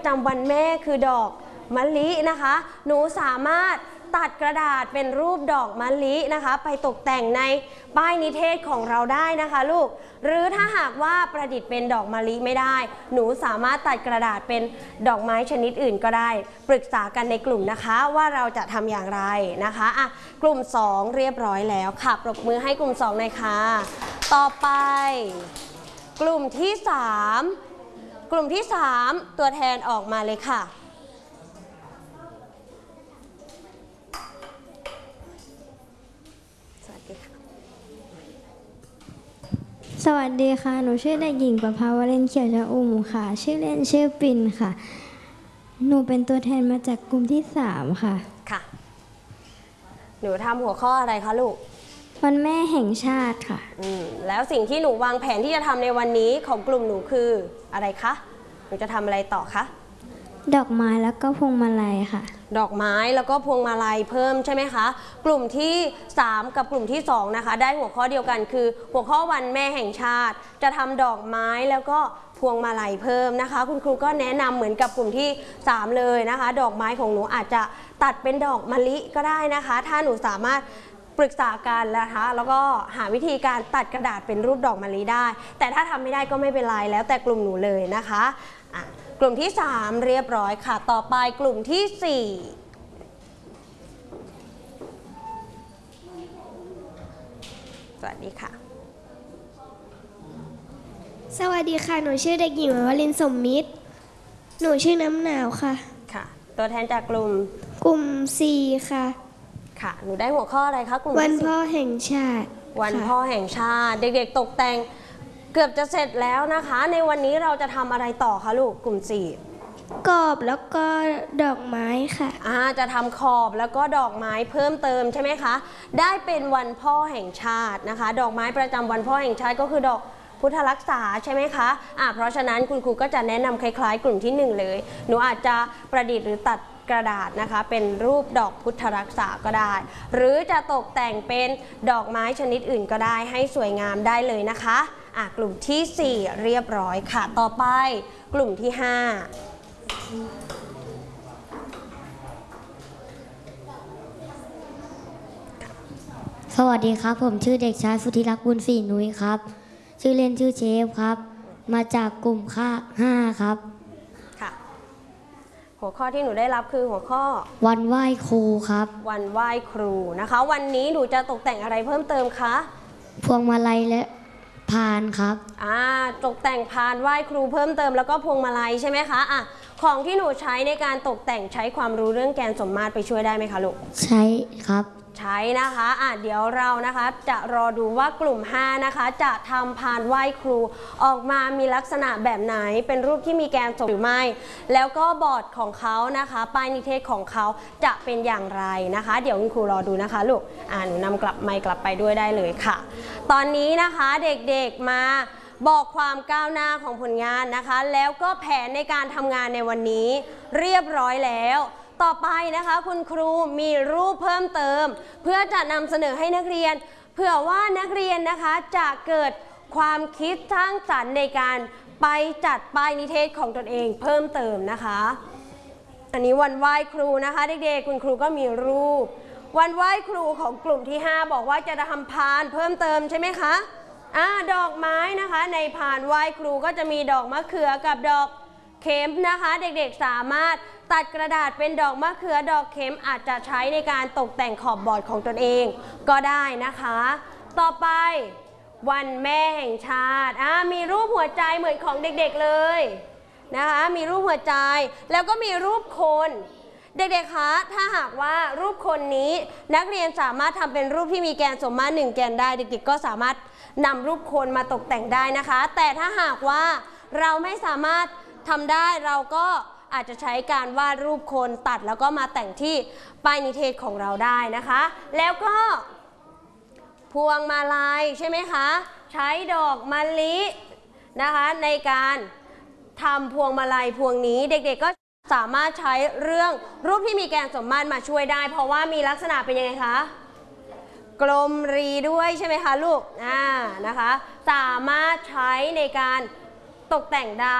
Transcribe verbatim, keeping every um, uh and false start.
จำวันแม่คือดอกมะลินะคะหนูสามารถตัดกระดาษเป็นรูปดอกมะลินะคะไปตกแต่งในป้ายนิเทศของเราได้นะคะลูกหรือถ้าหากว่าประดิษฐ์เป็นดอกมะลิไม่ได้หนูสามารถตัดกระดาษเป็นดอกไม้ชนิดอื่นก็ได้ปรึกษากันในกลุ่มนะคะว่าเราจะทำอย่างไรนะคะอ่ะกลุ่มสองเรียบร้อยแล้วค่ะปรบมือให้กลุ่มสองหน่อยค่ะต่อไปกลุ่มที่สามกลุ่มที่สามตัวแทนออกมาเลยค่ะสวัสดีค่ะหนูชื่อเด็กหญิงประภาวรินทร์เขียวชอุ่มค่ะชื่อเล่นชื่อปิ่นค่ะหนูเป็นตัวแทนมาจากกลุ่มที่สามค่ะค่ะหนูทำหัวข้ออะไรคะลูกวันแม่แห่งชาติค่ะอืมแล้วสิ่งที่หนูวางแผนที่จะทำในวันนี้ของกลุ่มหนูคืออะไรคะหนูจะทำอะไรต่อคะดอกไม้แล้วก็พวงมาลัยค่ะดอกไม้แล้วก็พวงมาลัยเพิ่มใช่ไหมคะกลุ่มที่สามกับกลุ่มที่สองนะคะได้หัวข้อเดียวกันคือหัวข้อวันแม่แห่งชาติจะทำดอกไม้แล้วก็พวงมาลัยเพิ่มนะคะคุณครูก็แนะนำเหมือนกับกลุ่มที่สามเลยนะคะดอกไม้ของหนูอาจจะตัดเป็นดอกมะลิก็ได้นะคะถ้าหนูสามารถปรึกษากันนะคะแล้วก็หาวิธีการตัดกระดาษเป็นรูปดอกมะลิได้แต่ถ้าทำไม่ได้ก็ไม่เป็นไรแล้วแต่กลุ่มหนูเลยนะคะอ่ะกลุ่มที่สามเรียบร้อยค่ะต่อไปกลุ่มที่สี่สวัสดีค่ะสวัสดีค่ะหนูชื่อเด็กหญิงวลินสมมิตรหนูชื่อน้ำหนาวค่ะค่ะตัวแทนจากกลุ่มกลุ่มสี่ค่ะค่ะหนูได้หัวข้ออะไรคะกลุ่มวันพ่อแห่งชาติวันพ่อแห่งชาติเด็กๆตกแต่งเกือบจะเสร็จแล้วนะคะในวันนี้เราจะทำอะไรต่อคะลูกกลุ่มสี่กรอบแล้วก็ดอกไม้ค่ะอ่าจะทำขอบแล้วก็ดอกไม้เพิ่มเติมใช่ไหมคะได้เป็นวันพ่อแห่งชาตินะคะดอกไม้ประจำวันพ่อแห่งชาติก็คือดอกพุทธรักษาใช่ไหมคะอ่าเพราะฉะนั้นคุณครูก็จะแนะนำคล้ายๆกลุ่มที่หนึ่งเลยหนูอาจจะประดิษฐ์หรือตัดกระดาษนะคะเป็นรูปดอกพุทธรักษาก็ได้หรือจะตกแต่งเป็นดอกไม้ชนิดอื่นก็ได้ให้สวยงามได้เลยนะคะอ่ะกลุ่มที่สี่เรียบร้อยค่ะต่อไปกลุ่มที่ห้าสวัสดีครับผมชื่อเด็กชายสุธิรักษ์บุญศรีนุ้ยครับชื่อเล่นชื่อเชฟครับมาจากกลุ่มค่าห้าครับค่ะหัวข้อที่หนูได้รับคือหัวข้อวันไหว้ครูครับวันไหว้ครูนะคะวันนี้หนูจะตกแต่งอะไรเพิ่มเติมคะพวงมาลัยและพานครับอ่าตกแต่งพานไหว้ครูเพิ่มเติมแล้วก็พวงมาลัยใช่ไหมคะอ่ะของที่หนูใช้ในการตกแต่งใช้ความรู้เรื่องแกนสมมาตรไปช่วยได้ไหมคะลูกใช้ครับใช้นะคะอ่ะเดี๋ยวเรานะคะจะรอดูว่ากลุ่มห้านะคะจะทำพานไหว้ครูออกมามีลักษณะแบบไหนเป็นรูปที่มีแกนสมหรือไม่แล้วก็บอร์ดของเขานะคะป้ายนิเทศของเขาจะเป็นอย่างไรนะคะเดี๋ยวคุณครูรอดูนะคะลูกอ่าหนูนำกลับไมค์กลับไปด้วยได้เลยค่ะตอนนี้นะคะเด็กๆมาบอกความก้าวหน้าของผลงานนะคะแล้วก็แผนในการทำงานในวันนี้เรียบร้อยแล้วต่อไปนะคะคุณครูมีรูปเพิ่มเติมเพื่อจะนำเสนอให้นักเรียนเผื่อว่านักเรียนนะคะจะเกิดความคิดสร้างสรรค์ในการไปจัดป้ายนิเทศของตนเองเพิ่มเติมนะคะอันนี้วันไหว้ครูนะคะเด็กๆคุณครูก็มีรูปวันไหว้ครูของกลุ่มที่ห้าบอกว่าจะทำพานเพิ่มเติมใช่ไหมคะอ่าดอกไม้นะคะในพานไหว้ครูก็จะมีดอกมะเขือกับดอกเข็มนะคะเด็กๆสามารถตัดกระดาษเป็นดอกมะเขือดอกเข็มอาจจะใช้ในการตกแต่งขอบบอร์ดของตนเองก็ได้นะคะต่อไปวันแม่แห่งชาติอ่ามีรูปหัวใจเหมือนของเด็กๆเลยนะคะมีรูปหัวใจแล้วก็มีรูปคนเด็กๆคะถ้าหากว่ารูปคนนี้นักเรียนสามารถทำเป็นรูปที่มีแกนสมมาตรหนึ่งแกนได้เด็กๆก็สามารถนำรูปคนมาตกแต่งได้นะคะแต่ถ้าหากว่าเราไม่สามารถทำได้เราก็อาจจะใช้การวาดรูปคนตัดแล้วก็มาแต่งที่ป้ายนิเทศของเราได้นะคะแล้วก็พวงมาลัยใช่ไหมคะใช้ดอกมะลินะคะในการทำพวงมาลัยพวงนี้เด็กๆก็สามารถใช้เรื่องรูปที่มีแกนสมมาตรมาช่วยได้เพราะว่ามีลักษณะเป็นยังไงคะกลมรีด้วยใช่ไหมคะลูกอ่านะคะสามารถใช้ในการตกแต่งได้